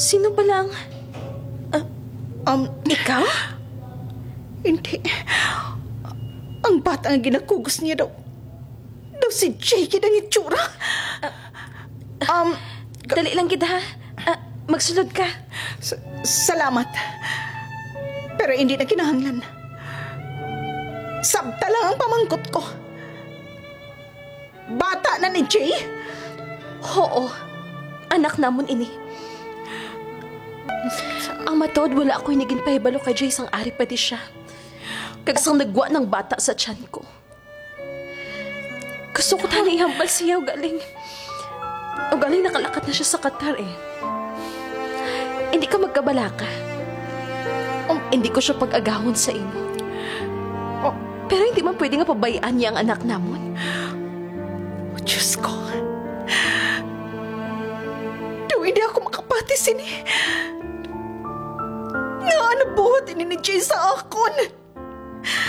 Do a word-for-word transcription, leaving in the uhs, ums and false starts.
Sino ba lang? Ah, Um, ikaw? hindi. Ang bata ang ginakugos niya daw. Daw si Jake ang itsura. Um, Dali lang kita, ha? Ah, magsulod ka. sa- salamat. Pero hindi na kinahanglan. Sabta lang ang pamangkot ko. Bata na ni Jay? Oo. Anak namon ini. Ang matod, wala ako'y naging pahibalo kay Jay sang ari pati siya. Kagasang nagwa ng bata sa tiyan ko. Gusto ko tani ihambal siya o galing. O galing nakalakat na siya sa Qatar eh. Hindi ka magkabalaka. Um, hindi ko siya pag-agahon sa imo. Oh, Pero hindi man pwede nga pabayaan niya ang anak namon. Diyos ko. Daw hindi ako makapati sini. Nga nabuhat ini ni Jay sa akon.